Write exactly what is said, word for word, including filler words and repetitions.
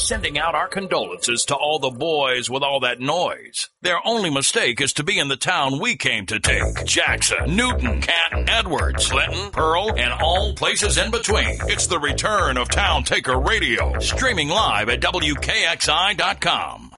sending out our condolences to all the boys with all that noise. Their only mistake is to be in the town we came to take. Jackson, Newton, Canton, Edwards, Clinton, Pearl, and all places in between. It's the return of Town Taker Radio, streaming live at W K X I dot com.